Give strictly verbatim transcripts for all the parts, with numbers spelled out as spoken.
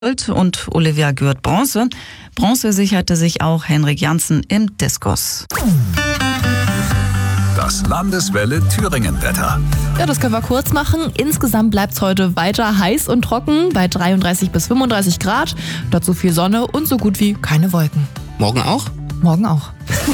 Gold und Olivia Gürt Bronze. Bronze sicherte sich auch Henrik Janssen im Diskus. Das Landeswelle Thüringen-Wetter. Ja, das können wir kurz machen. Insgesamt bleibt es heute weiter heiß und trocken bei dreiunddreißig bis fünfunddreißig Grad. Dazu viel Sonne und so gut wie keine Wolken. Morgen auch? Morgen auch.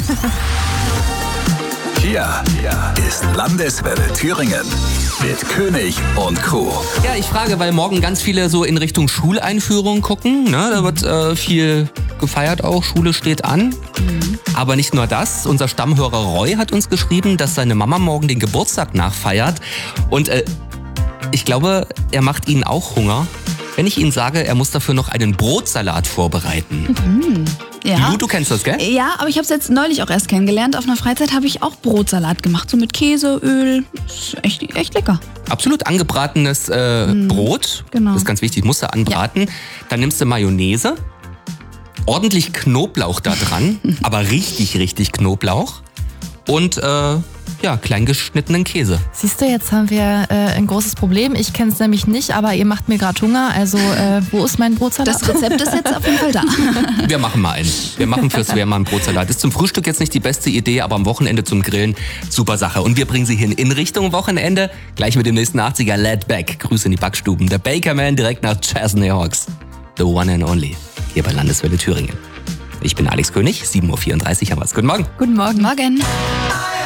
Hier ist Landeswelle Thüringen mit König und Crew. Ja, ich frage, weil morgen ganz viele so in Richtung Schuleinführung gucken. Ne? Da wird äh, viel gefeiert auch, Schule steht an. Mhm. Aber nicht nur das, unser Stammhörer Roy hat uns geschrieben, dass seine Mama morgen den Geburtstag nachfeiert. Und äh, ich glaube, er macht Ihnen auch Hunger, wenn ich Ihnen sage, er muss dafür noch einen Brotsalat vorbereiten. Mhm. Ja. Lu, du kennst das, gell? Ja, aber ich habe es jetzt neulich auch erst kennengelernt. Auf einer Freizeit habe ich auch Brotsalat gemacht, so mit Käse, Öl. Ist echt, echt lecker. Absolut angebratenes äh, mm, Brot. Genau. Das ist ganz wichtig, musst du anbraten. Ja. Dann nimmst du Mayonnaise, ordentlich Knoblauch da dran, aber richtig, richtig Knoblauch. Und äh, ja, klein geschnittenen Käse. Siehst du, jetzt haben wir äh, ein großes Problem. Ich kenne es nämlich nicht, aber ihr macht mir gerade Hunger. Also, äh, wo ist mein Brotsalat? Das Rezept ist jetzt auf jeden Fall da. Wir machen mal einen. Wir machen fürs Wehr mal einen Brotsalat. Ist zum Frühstück jetzt nicht die beste Idee, aber am Wochenende zum Grillen super Sache. Und wir bringen Sie hin in Richtung Wochenende. Gleich mit dem nächsten achtziger Laid Back. Grüße in die Backstuben. Der Bakerman direkt nach Chesney Hawks. The one and only. Hier bei Landeswelle Thüringen. Ich bin Alex König. sieben Uhr vierunddreißig haben wir es. Guten Morgen. Guten Morgen. Morgen.